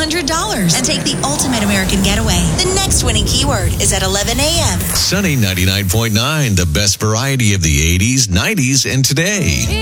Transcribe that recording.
$100 and take the ultimate American getaway. The next winning keyword is at 11 a.m. Sunny 99.9, the best variety of the 80s, 90s, and today.